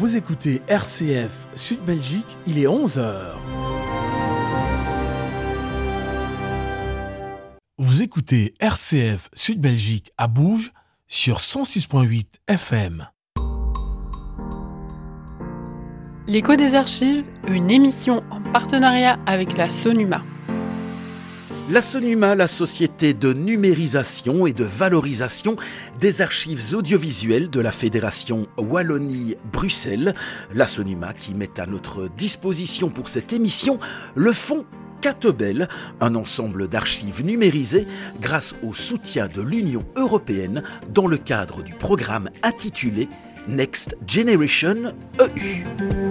Vous écoutez RCF Sud Belgique, il est 11h. Vous écoutez RCF Sud Belgique à Bouge sur 106.8 FM. L'écho des archives, une émission en partenariat avec la Sonuma. La Sonuma, la société de numérisation et de valorisation des archives audiovisuelles de la Fédération Wallonie-Bruxelles. La Sonuma qui met à notre disposition pour cette émission le fonds Catebel, un ensemble d'archives numérisées grâce au soutien de l'Union européenne dans le cadre du programme intitulé Next Generation EU.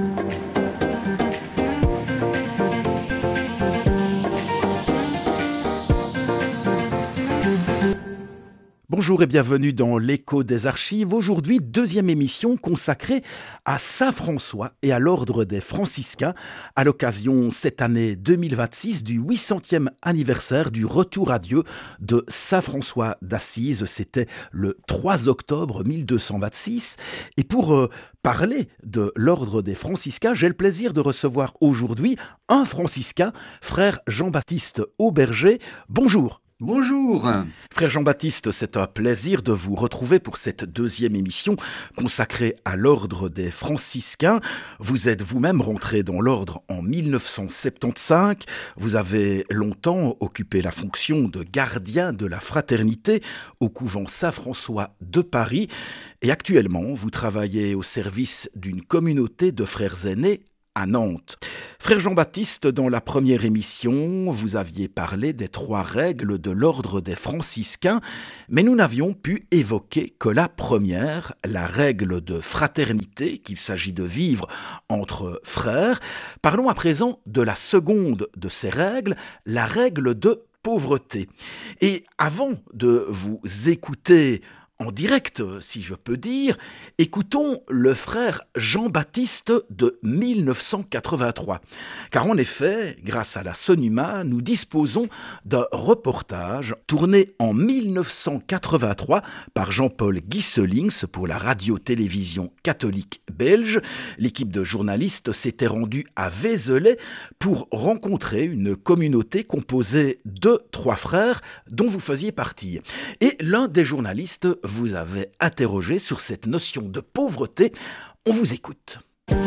Bonjour et bienvenue dans l'écho des archives. Aujourd'hui, deuxième émission consacrée à Saint-François et à l'ordre des franciscains à l'occasion cette année 2026 du 800e anniversaire du retour à Dieu de Saint-François d'Assise. C'était le 3 octobre 1226. Et pour parler de l'ordre des franciscains, j'ai le plaisir de recevoir aujourd'hui un franciscain, frère Jean-Baptiste Auberger. Bonjour. Bonjour. Frère Jean-Baptiste, c'est un plaisir de vous retrouver pour cette deuxième émission consacrée à l'ordre des franciscains. Vous êtes vous-même rentré dans l'ordre en 1975. Vous avez longtemps occupé la fonction de gardien de la fraternité au couvent Saint-François de Paris. Et actuellement, vous travaillez au service d'une communauté de frères aînés à Nantes. Frère Jean-Baptiste, dans la première émission, vous aviez parlé des 3 règles de l'ordre des franciscains, mais nous n'avions pu évoquer que la première, la règle de fraternité, qu'il s'agit de vivre entre frères. Parlons à présent de la seconde de ces règles, la règle de pauvreté. Et avant de vous écouter en direct, si je peux dire, écoutons le frère Jean-Baptiste de 1983. Car en effet, grâce à la Sonuma, nous disposons d'un reportage tourné en 1983 par Jean-Paul Gieselings pour la radio-télévision catholique belge. L'équipe de journalistes s'était rendue à Vézelay pour rencontrer une communauté composée de 3 frères dont vous faisiez partie. Et l'un des journalistes vous avez interrogé sur cette notion de pauvreté. On vous écoute.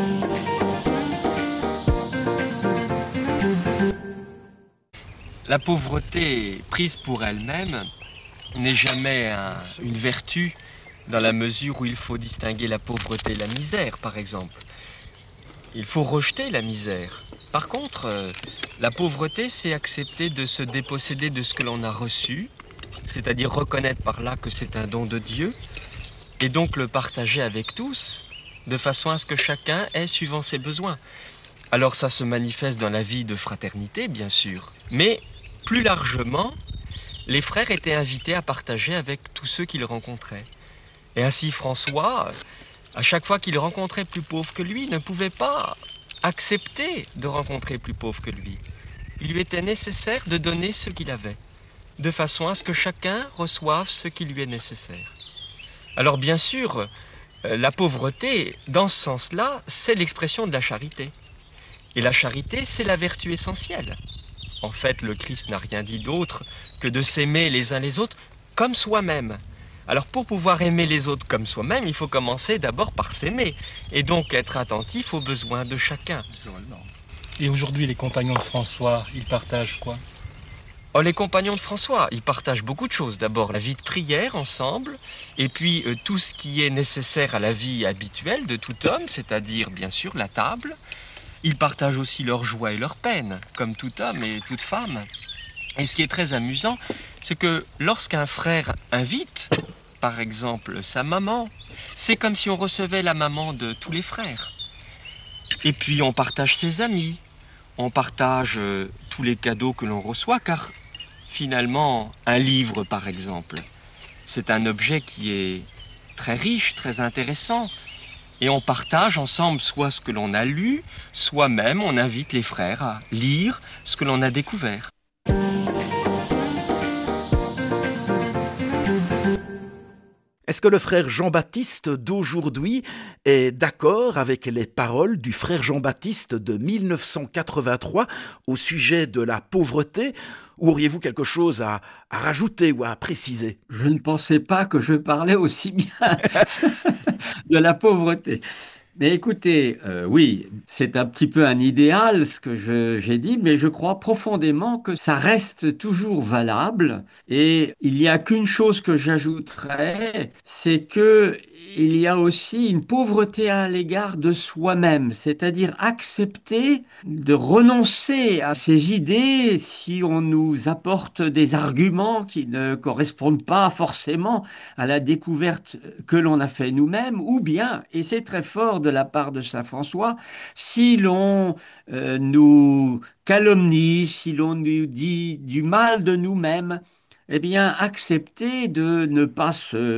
La pauvreté prise pour elle-même n'est jamais une vertu dans la mesure où il faut distinguer la pauvreté et la misère, par exemple. Il faut rejeter la misère. Par contre, la pauvreté, c'est accepter de se déposséder de ce que l'on a reçu, c'est-à-dire reconnaître par là que c'est un don de Dieu, et donc le partager avec tous, de façon à ce que chacun ait suivant ses besoins. Alors ça se manifeste dans la vie de fraternité, bien sûr, mais plus largement, les frères étaient invités à partager avec tous ceux qu'ils rencontraient. Et ainsi François, à chaque fois qu'il rencontrait plus pauvre que lui, ne pouvait pas accepter de rencontrer plus pauvre que lui. Il lui était nécessaire de donner ce qu'il avait, de façon à ce que chacun reçoive ce qui lui est nécessaire. Alors bien sûr, la pauvreté, dans ce sens-là, c'est l'expression de la charité. Et la charité, c'est la vertu essentielle. En fait, le Christ n'a rien dit d'autre que de s'aimer les uns les autres comme soi-même. Alors pour pouvoir aimer les autres comme soi-même, il faut commencer d'abord par s'aimer, et donc être attentif aux besoins de chacun. Et aujourd'hui, les compagnons de François, ils partagent quoi ? Oh, les compagnons de François, ils partagent beaucoup de choses. D'abord, la vie de prière ensemble, et puis tout ce qui est nécessaire à la vie habituelle de tout homme, c'est-à-dire, bien sûr, la table. Ils partagent aussi leur joie et leur peine, comme tout homme et toute femme. Et ce qui est très amusant, c'est que lorsqu'un frère invite, par exemple, sa maman, c'est comme si on recevait la maman de tous les frères. Et puis, on partage ses amis, on partage tous les cadeaux que l'on reçoit, car finalement, un livre, par exemple, c'est un objet qui est très riche, très intéressant. Et on partage ensemble soit ce que l'on a lu, soit même on invite les frères à lire ce que l'on a découvert. Est-ce que le frère Jean-Baptiste d'aujourd'hui est d'accord avec les paroles du frère Jean-Baptiste de 1983 au sujet de la pauvreté? Ou auriez-vous quelque chose à rajouter ou à préciser? Je ne pensais pas que je parlais aussi bien de la pauvreté. Mais écoutez, oui, c'est un petit peu un idéal ce que j'ai dit, mais je crois profondément que ça reste toujours valable. Et il n'y a qu'une chose que j'ajouterais, c'est que il y a aussi une pauvreté à l'égard de soi-même, c'est-à-dire accepter de renoncer à ses idées si on nous apporte des arguments qui ne correspondent pas forcément à la découverte que l'on a fait nous-mêmes, ou bien, et c'est très fort de la part de saint François, si l'on nous calomnie, si l'on nous dit du mal de nous-mêmes, eh bien, accepter de ne pas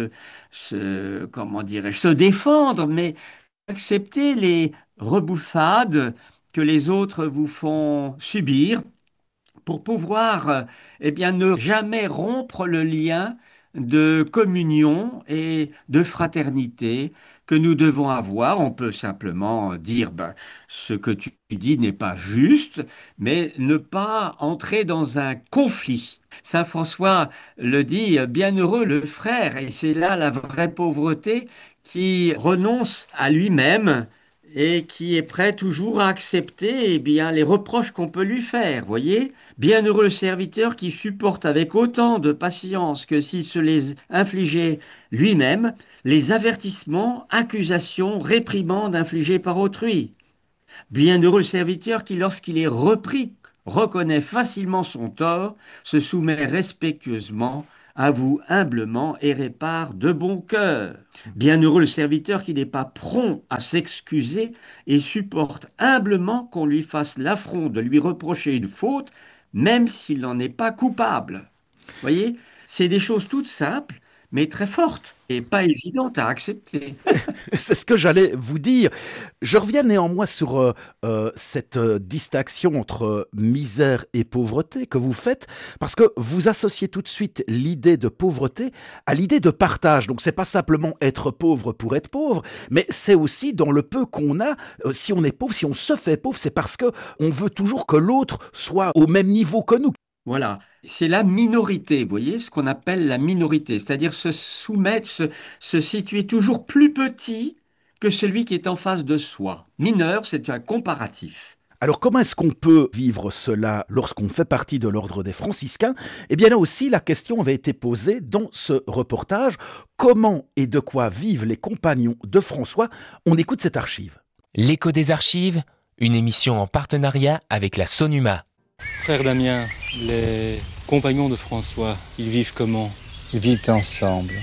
comment dirais-je, se défendre, mais accepter les rebouffades que les autres vous font subir pour pouvoir, eh bien, ne jamais rompre le lien de communion et de fraternité que nous devons avoir. On peut simplement dire ce que tu dis n'est pas juste, mais ne pas entrer dans un conflit. Saint François le dit, bienheureux le frère, et c'est là la vraie pauvreté, qui renonce à lui-même et qui est prêt toujours à accepter bien, les reproches qu'on peut lui faire, voyez? Bienheureux le serviteur qui supporte avec autant de patience que s'il se les infligeait lui-même, les avertissements, accusations, réprimandes infligées par autrui. Bienheureux le serviteur qui, lorsqu'il est repris, reconnaît facilement son tort, se soumet respectueusement à vous humblement et répare de bon cœur. Bienheureux le serviteur qui n'est pas prompt à s'excuser et supporte humblement qu'on lui fasse l'affront de lui reprocher une faute, même s'il n'en est pas coupable. Voyez, c'est des choses toutes simples, mais très fortes et pas évidentes à accepter. C'est ce que j'allais vous dire. Je reviens néanmoins sur cette distinction entre misère et pauvreté que vous faites, parce que vous associez tout de suite l'idée de pauvreté à l'idée de partage. Donc c'est pas simplement être pauvre pour être pauvre, mais c'est aussi dans le peu qu'on a, si on est pauvre, si on se fait pauvre, c'est parce que on veut toujours que l'autre soit au même niveau que nous. Voilà, c'est la minorité, vous voyez, ce qu'on appelle la minorité, c'est-à-dire se soumettre, se situer toujours plus petit que celui qui est en face de soi. Mineur, c'est un comparatif. Alors comment est-ce qu'on peut vivre cela lorsqu'on fait partie de l'ordre des franciscains? Eh bien là aussi, la question avait été posée dans ce reportage. Comment et de quoi vivent les compagnons de François? On écoute cette archive. L'écho des archives, une émission en partenariat avec la Sonuma. Frère Damien, les compagnons de François, ils vivent comment? Ils vivent ensemble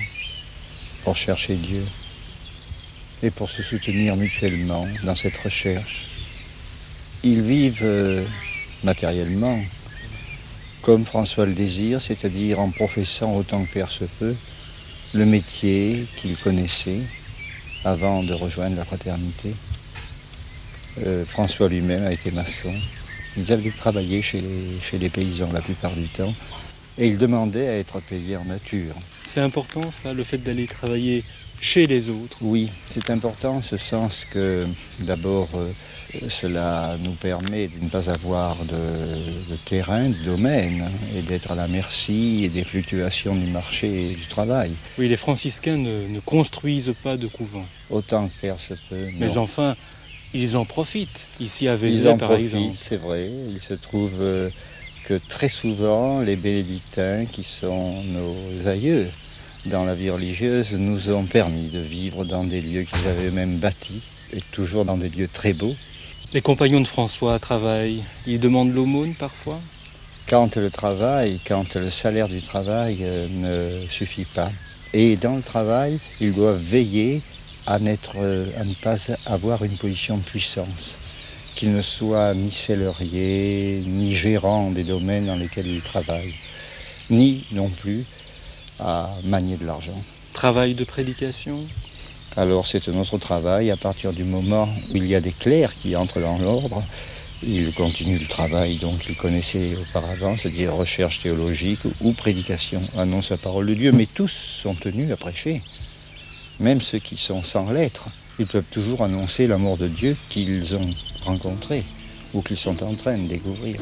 pour chercher Dieu et pour se soutenir mutuellement dans cette recherche. Ils vivent matériellement comme François le désire, c'est-à-dire en professant autant que faire se peut le métier qu'ils connaissaient avant de rejoindre la fraternité. François lui-même a été maçon. Ils avaient travaillé chez les paysans la plupart du temps et ils demandaient à être payés en nature. C'est important ça, le fait d'aller travailler chez les autres? Oui, c'est important en ce sens que d'abord cela nous permet de ne pas avoir de terrain, de domaine et d'être à la merci des fluctuations du marché et du travail. Oui, les franciscains ne construisent pas de couvent. Autant que faire se peut. Mais non. enfin, ils en profitent. Ici à Ils Vézelay, en par profitent, exemple. c'est vrai. Il se trouve que très souvent, les bénédictins, qui sont nos aïeux dans la vie religieuse, nous ont permis de vivre dans des lieux qu'ils avaient eux-mêmes bâtis, et toujours dans des lieux très beaux. Les compagnons de François travaillent. Ils demandent l'aumône parfois? Quand le salaire du travail ne suffit pas. Et dans le travail, ils doivent veiller à ne pas avoir une position de puissance, qu'ils ne soient ni celleriers, ni gérants des domaines dans lesquels ils travaillent, ni non plus à manier de l'argent. Travail de prédication? Alors c'est un autre travail, à partir du moment où il y a des clercs qui entrent dans l'ordre, ils continuent le travail donc qu'ils connaissaient auparavant, c'est-à-dire recherche théologique ou prédication, annonce la parole de Dieu, mais tous sont tenus à prêcher. Même ceux qui sont sans l'être, ils peuvent toujours annoncer l'amour de Dieu qu'ils ont rencontré ou qu'ils sont en train de découvrir.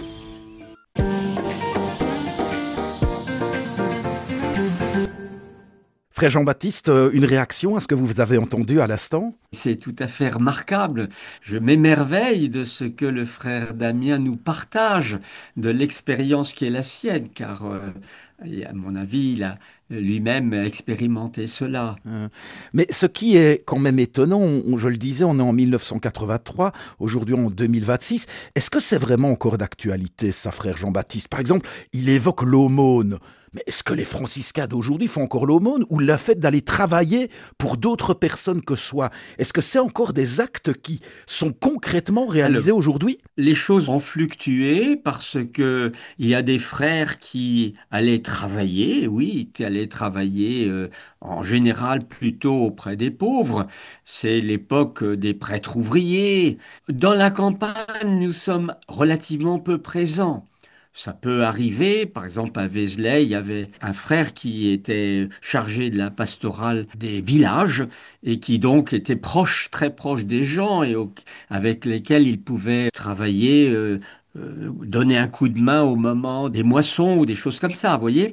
Frère Jean-Baptiste, une réaction à ce que vous avez entendu à l'instant? C'est tout à fait remarquable. Je m'émerveille de ce que le frère Damien nous partage, de l'expérience qui est la sienne, car à mon avis, il a lui-même expérimenté cela. Mais ce qui est quand même étonnant, je le disais, on est en 1983, aujourd'hui en 2026. Est-ce que c'est vraiment encore d'actualité, ça, frère Jean-Baptiste? Par exemple, il évoque l'aumône. Mais est-ce que les franciscains d'aujourd'hui font encore l'aumône ou le fait d'aller travailler pour d'autres personnes que soi? Est-ce que c'est encore des actes qui sont concrètement réalisés aujourd'hui? Les choses ont fluctué parce que il y a des frères qui allaient travailler, oui, qui allaient travailler en général plutôt auprès des pauvres. C'est l'époque des prêtres ouvriers. Dans la campagne, nous sommes relativement peu présents. Ça peut arriver, par exemple à Vézelay, il y avait un frère qui était chargé de la pastorale des villages et qui donc était proche, très proche des gens et avec lesquels il pouvait travailler, donner un coup de main au moment des moissons ou des choses comme ça, vous voyez.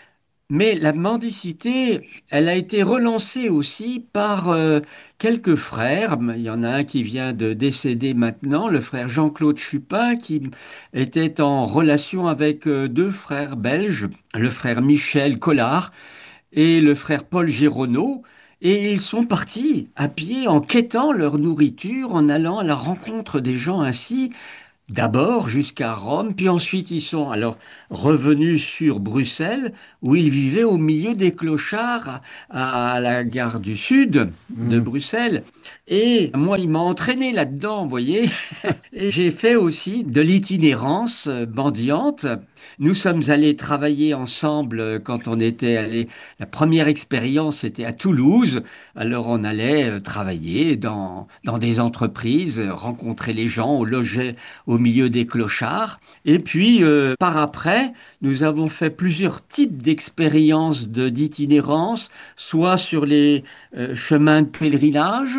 Mais la mendicité, elle a été relancée aussi par quelques frères. Il y en a un qui vient de décéder maintenant, le frère Jean-Claude Chupin, qui était en relation avec deux frères belges, le frère Michel Collard et le frère Paul Géronneau. Et ils sont partis à pied en quêtant leur nourriture, en allant à la rencontre des gens ainsi. D'abord jusqu'à Rome, puis ensuite ils sont alors revenus sur Bruxelles, où ils vivaient au milieu des clochards à la gare du Sud de Bruxelles. Et moi, il m'a entraîné là-dedans, vous voyez. Et j'ai fait aussi de l'itinérance mendiante. Nous sommes allés travailler ensemble quand on était allés. La première expérience, c'était à Toulouse. Alors on allait travailler dans des entreprises, rencontrer les gens, on logeait au milieu des clochards. Et puis, par après, nous avons fait plusieurs types d'expériences d'itinérance, soit sur les chemins de pèlerinage,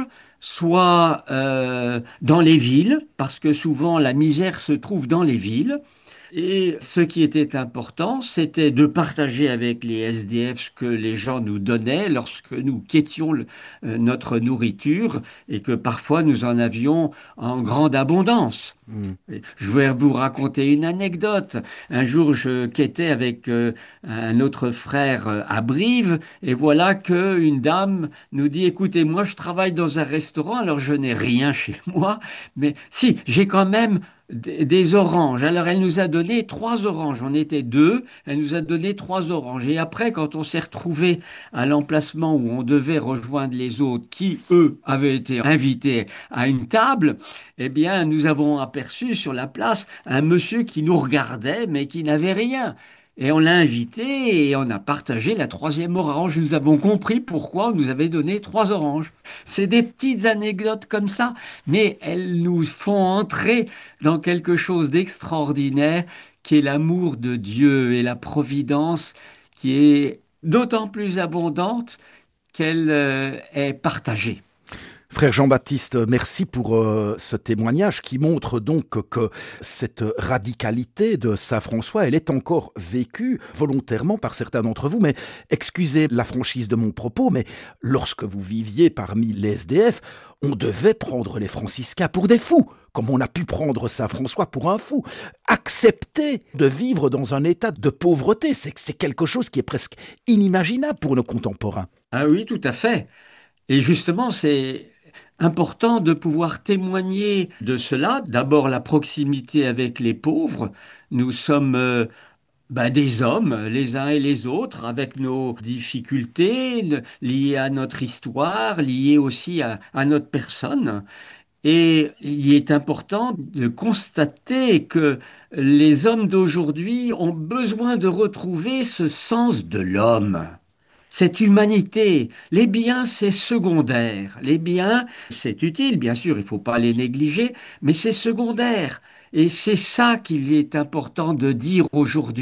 soit dans les villes, parce que souvent la misère se trouve dans les villes. Et ce qui était important, c'était de partager avec les SDF ce que les gens nous donnaient lorsque nous quêtions notre nourriture et que parfois nous en avions en grande abondance. Je vais vous raconter une anecdote. Un jour, je quêtais avec un autre frère à Brive et voilà qu'une dame nous dit, écoutez, moi je travaille dans un restaurant, alors je n'ai rien chez moi, mais si, j'ai quand même des oranges. Alors elle nous a donné 3 oranges. On était 2. Elle nous a donné 3 oranges. Et après, quand on s'est retrouvés à l'emplacement où on devait rejoindre les autres, qui eux avaient été invités à une table, eh bien, nous avons aperçu sur la place un monsieur qui nous regardait, mais qui n'avait rien. Et on l'a invité et on a partagé la 3e orange. Nous avons compris pourquoi on nous avait donné 3 oranges. C'est des petites anecdotes comme ça, mais elles nous font entrer dans quelque chose d'extraordinaire qui est l'amour de Dieu et la providence qui est d'autant plus abondante qu'elle est partagée. Frère Jean-Baptiste, merci pour ce témoignage qui montre donc que cette radicalité de Saint François, elle est encore vécue volontairement par certains d'entre vous. Mais excusez la franchise de mon propos, mais lorsque vous viviez parmi les SDF, on devait prendre les franciscains pour des fous, comme on a pu prendre Saint François pour un fou. Accepter de vivre dans un état de pauvreté, c'est quelque chose qui est presque inimaginable pour nos contemporains. Ah oui, tout à fait. Et justement, c'est important de pouvoir témoigner de cela. D'abord, la proximité avec les pauvres. Nous sommes des hommes, les uns et les autres, avec nos difficultés liées à notre histoire, liées aussi à notre personne. Et il est important de constater que les hommes d'aujourd'hui ont besoin de retrouver ce sens de l'homme. Cette humanité, les biens, c'est secondaire. Les biens, c'est utile, bien sûr, il ne faut pas les négliger, mais c'est secondaire. Et c'est ça qu'il est important de dire aujourd'hui.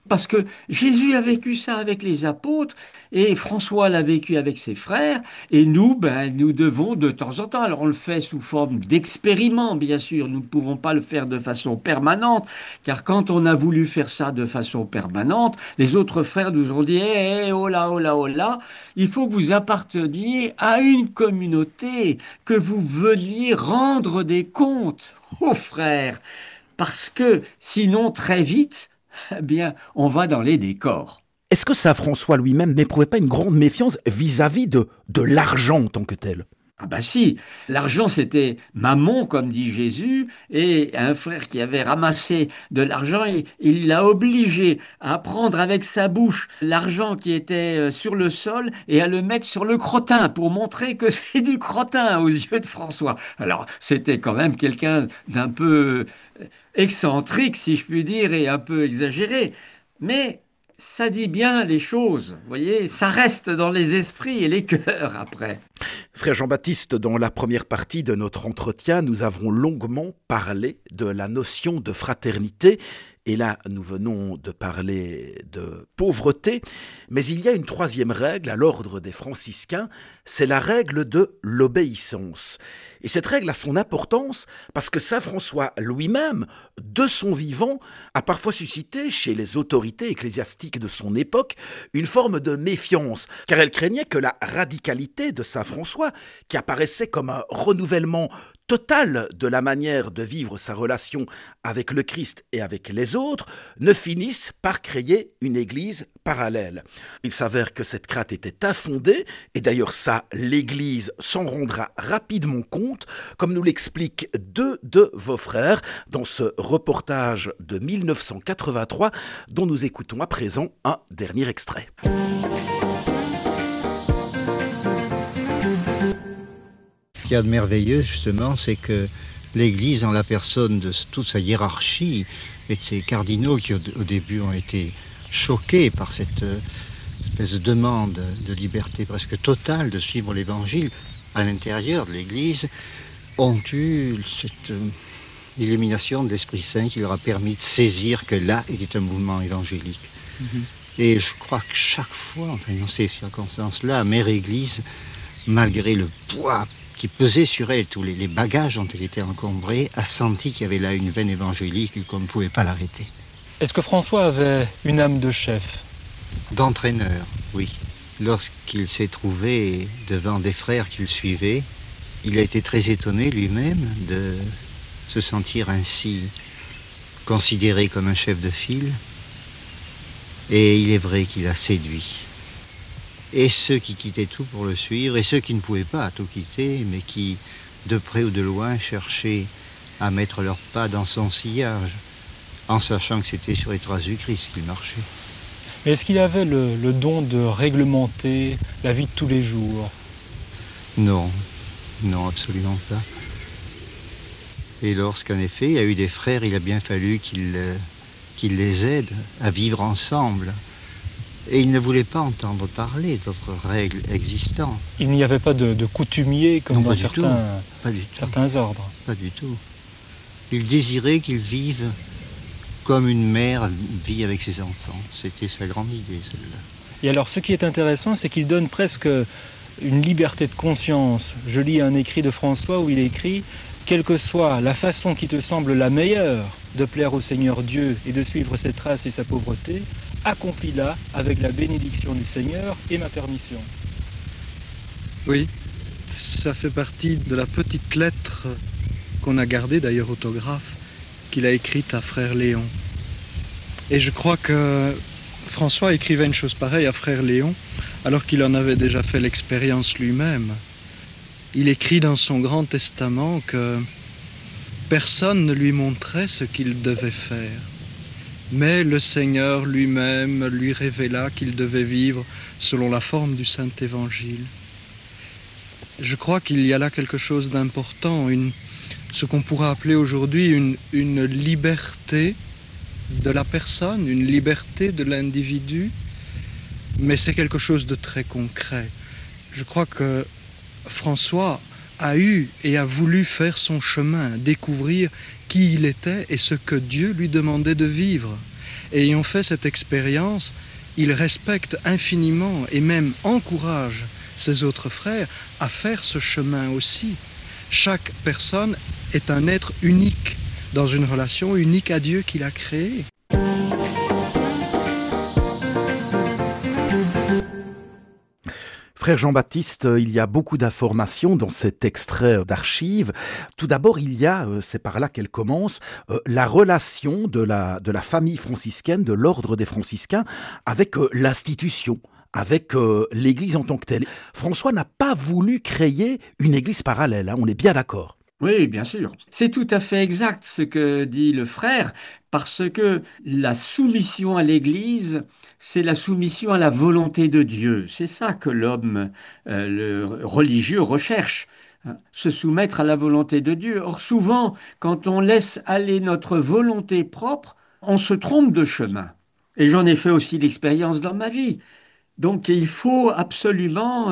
Parce que Jésus a vécu ça avec les apôtres et François l'a vécu avec ses frères et nous, nous devons de temps en temps, alors on le fait sous forme d'expériment, bien sûr, nous ne pouvons pas le faire de façon permanente, car quand on a voulu faire ça de façon permanente, les autres frères nous ont dit, oh là, oh là, oh là, il faut que vous apparteniez à une communauté, que vous veniez rendre des comptes aux frères, parce que sinon, très vite, eh bien, on va dans les décors. Est-ce que saint François lui-même n'éprouvait pas une grande méfiance vis-à-vis de l'argent en tant que tel? Ah bah si, l'argent c'était mammon, comme dit Jésus, et un frère qui avait ramassé de l'argent, il l'a obligé à prendre avec sa bouche l'argent qui était sur le sol et à le mettre sur le crottin pour montrer que c'est du crottin aux yeux de François. Alors c'était quand même quelqu'un d'un peu excentrique, si je puis dire, et un peu exagéré, mais ça dit bien les choses, vous voyez, ça reste dans les esprits et les cœurs après. Frère Jean-Baptiste, dans la première partie de notre entretien, nous avons longuement parlé de la notion de fraternité. Et là, nous venons de parler de pauvreté. Mais il y a une troisième règle à l'ordre des franciscains, c'est la règle de l'obéissance. Et cette règle a son importance parce que saint François lui-même, de son vivant, a parfois suscité chez les autorités ecclésiastiques de son époque une forme de méfiance, car elle craignait que la radicalité de saint François, qui apparaissait comme un renouvellement total de la manière de vivre sa relation avec le Christ et avec les autres, ne finisse par créer une église parallèle. Il s'avère que cette crainte était infondée, et d'ailleurs ça, l'Église s'en rendra rapidement compte, comme nous l'expliquent deux de vos frères dans ce reportage de 1983, dont nous écoutons à présent un dernier extrait. Ce qu'il y a de merveilleux, justement, c'est que l'Église, en la personne de toute sa hiérarchie et de ses cardinaux qui, au début, ont été choqués par cette espèce de demande de liberté presque totale de suivre l'Évangile à l'intérieur de l'Église, ont eu cette illumination de l'Esprit Saint qui leur a permis de saisir que là était un mouvement évangélique. Et je crois que chaque fois, enfin dans ces circonstances-là, Mère Église, malgré le poids qui pesait sur elle, tous les bagages dont elle était encombrée, a senti qu'il y avait là une veine évangélique et qu'on ne pouvait pas l'arrêter. Est-ce que François avait une âme de chef? D'entraîneur, oui. Lorsqu'il s'est trouvé devant des frères qu'il suivait, il a été très étonné lui-même de se sentir ainsi considéré comme un chef de file. Et il est vrai qu'il a séduit. Et ceux qui quittaient tout pour le suivre, et ceux qui ne pouvaient pas tout quitter, mais qui, de près ou de loin, cherchaient à mettre leurs pas dans son sillage, en sachant que c'était sur les traces du Christ qu'il marchait. Mais est-ce qu'il avait le don de réglementer la vie de tous les jours? Non, non, absolument pas. Et lorsqu'en effet, il y a eu des frères, il a bien fallu qu'il les aide à vivre ensemble. Et il ne voulait pas entendre parler d'autres règles existantes. Il n'y avait pas de coutumier comme non, dans certains ordres. Pas du tout. Il désirait qu'ils vivent comme une mère vit avec ses enfants. C'était sa grande idée, celle-là. Et alors, ce qui est intéressant, c'est qu'il donne presque une liberté de conscience. Je lis un écrit de François où il écrit « Quelle que soit la façon qui te semble la meilleure de plaire au Seigneur Dieu et de suivre ses traces et sa pauvreté, accomplis-la avec la bénédiction du Seigneur et ma permission. » Oui, ça fait partie de la petite lettre qu'on a gardée, d'ailleurs autographe, qu'il a écrite à frère Léon. Et je crois que François écrivait une chose pareille à frère Léon, alors qu'il en avait déjà fait l'expérience lui-même. Il écrit dans son grand testament que personne ne lui montrait ce qu'il devait faire. Mais le Seigneur lui-même lui révéla qu'il devait vivre selon la forme du Saint-Évangile. Je crois qu'il y a là quelque chose d'important, ce qu'on pourrait appeler aujourd'hui une liberté de la personne, une liberté de l'individu, mais c'est quelque chose de très concret. Je crois que François a eu et a voulu faire son chemin, découvrir qui il était et ce que Dieu lui demandait de vivre. Et ayant fait cette expérience, il respecte infiniment et même encourage ses autres frères à faire ce chemin aussi. Chaque personne est un être unique, dans une relation unique à Dieu qu'il a créé. Frère Jean-Baptiste, il y a beaucoup d'informations dans cet extrait d'archives. Tout d'abord, il y a, c'est par là qu'elle commence, la relation de la famille franciscaine, de l'ordre des franciscains, avec l'institution, avec l'Église en tant que telle. François n'a pas voulu créer une Église parallèle, hein, on est bien d'accord. Oui, bien sûr. C'est tout à fait exact ce que dit le frère, parce que la soumission à l'Église, c'est la soumission à la volonté de Dieu. C'est ça que l'homme, le religieux, recherche, hein, se soumettre à la volonté de Dieu. Or, souvent, quand on laisse aller notre volonté propre, on se trompe de chemin. Et j'en ai fait aussi l'expérience dans ma vie. Donc, il faut absolument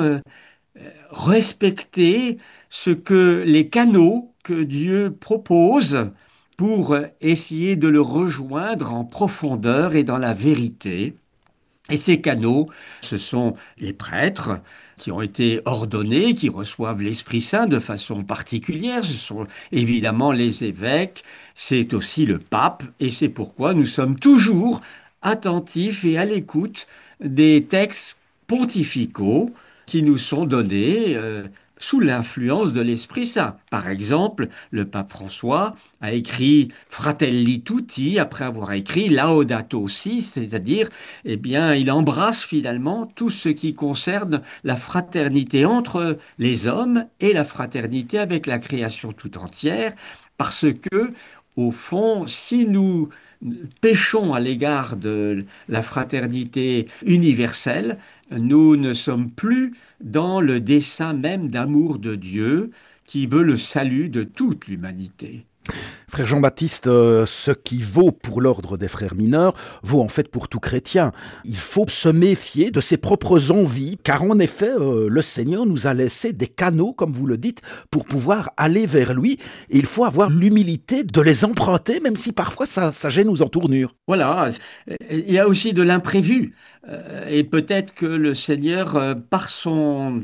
respecter ce que les canaux que Dieu propose pour essayer de le rejoindre en profondeur et dans la vérité. Et ces canaux, ce sont les prêtres qui ont été ordonnés, qui reçoivent l'Esprit Saint de façon particulière. Ce sont évidemment les évêques, c'est aussi le pape, et c'est pourquoi nous sommes toujours attentifs et à l'écoute des textes pontificaux qui nous sont donnés sous l'influence de l'Esprit Saint. Par exemple, le pape François a écrit Fratelli Tutti après avoir écrit Laudato Si, c'est-à-dire, eh bien, il embrasse finalement tout ce qui concerne la fraternité entre les hommes et la fraternité avec la création tout entière, parce que, au fond, si nous péchons à l'égard de la fraternité universelle, nous ne sommes plus dans le dessein même d'amour de Dieu qui veut le salut de toute l'humanité. Frère Jean-Baptiste, ce qui vaut pour l'ordre des frères mineurs vaut en fait pour tout chrétien. Il faut se méfier de ses propres envies, car en effet, le Seigneur nous a laissé des canaux, comme vous le dites, pour pouvoir aller vers lui. Et il faut avoir l'humilité de les emprunter, même si parfois ça gêne aux entournures. Voilà, il y a aussi de l'imprévu. Et peut-être que le Seigneur, par son...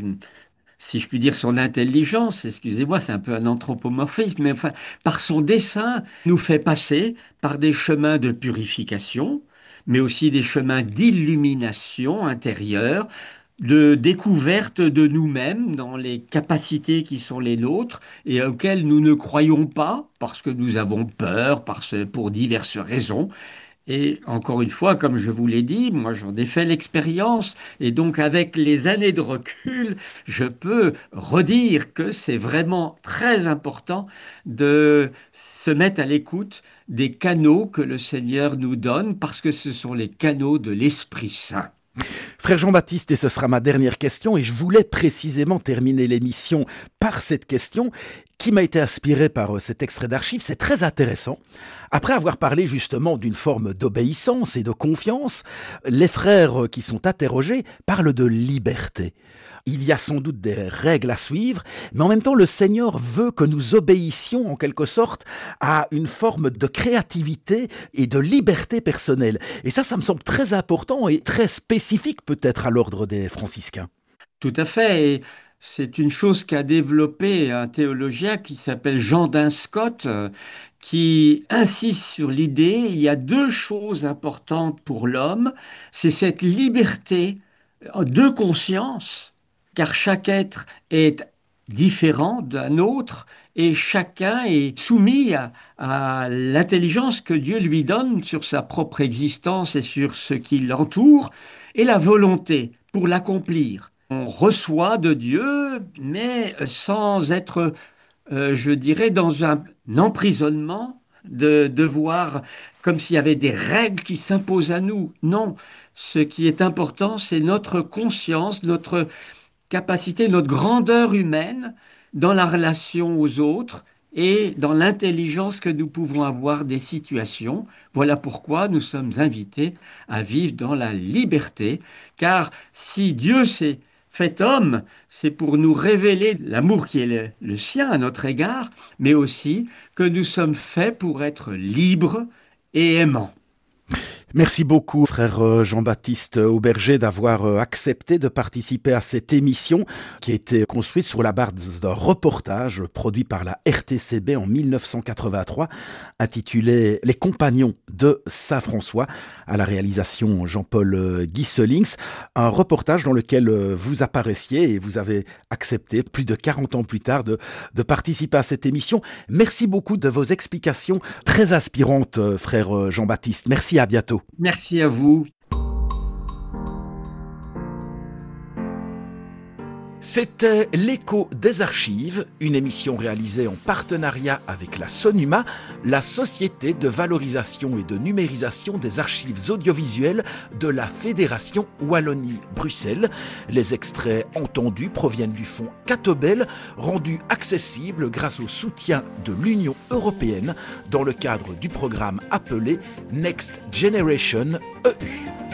si je puis dire son intelligence, excusez-moi, c'est un peu un anthropomorphisme, mais enfin, par son dessein, nous fait passer par des chemins de purification, mais aussi des chemins d'illumination intérieure, de découverte de nous-mêmes dans les capacités qui sont les nôtres et auxquelles nous ne croyons pas parce que nous avons peur, pour diverses raisons. Et encore une fois, comme je vous l'ai dit, moi j'en ai fait l'expérience et donc avec les années de recul, je peux redire que c'est vraiment très important de se mettre à l'écoute des canaux que le Seigneur nous donne parce que ce sont les canaux de l'Esprit Saint. Frère Jean-Baptiste, et ce sera ma dernière question, et je voulais précisément terminer l'émission par cette question qui m'a été inspirée par cet extrait d'archives. C'est très intéressant. Après avoir parlé justement d'une forme d'obéissance et de confiance, les frères qui sont interrogés parlent de liberté. Il y a sans doute des règles à suivre, mais en même temps, le Seigneur veut que nous obéissions en quelque sorte à une forme de créativité et de liberté personnelle. Et ça me semble très important et très spécifique peut-être à l'ordre des franciscains. Tout à fait. Et c'est une chose qu'a développé un théologien qui s'appelle Jean Scott, qui insiste sur l'idée, il y a deux choses importantes pour l'homme, c'est cette liberté de conscience, car chaque être est différent d'un autre et chacun est soumis à l'intelligence que Dieu lui donne sur sa propre existence et sur ce qui l'entoure, et la volonté pour l'accomplir. On reçoit de Dieu, mais sans être, je dirais, dans un emprisonnement de devoir, comme s'il y avait des règles qui s'imposent à nous. Non, ce qui est important, c'est notre conscience, notre capacité, notre grandeur humaine dans la relation aux autres et dans l'intelligence que nous pouvons avoir des situations. Voilà pourquoi nous sommes invités à vivre dans la liberté, car si Dieu s'est fait homme, c'est pour nous révéler l'amour qui est le sien à notre égard, mais aussi que nous sommes faits pour être libres et aimants. Merci beaucoup, frère Jean-Baptiste Auberger, d'avoir accepté de participer à cette émission qui a été construite sur la base d'un reportage produit par la RTCB en 1983, intitulé « Les compagnons de Saint-François », à la réalisation Jean-Paul Guisselings. Un reportage dans lequel vous apparaissiez et vous avez accepté, plus de 40 ans plus tard, de participer à cette émission. Merci beaucoup de vos explications très inspirantes, frère Jean-Baptiste. Merci, à bientôt. Merci à vous. C'était l'Écho des archives, une émission réalisée en partenariat avec la SONUMA, la Société de valorisation et de numérisation des archives audiovisuelles de la Fédération Wallonie-Bruxelles. Les extraits entendus proviennent du fonds Catobel, rendu accessible grâce au soutien de l'Union européenne dans le cadre du programme appelé Next Generation EU.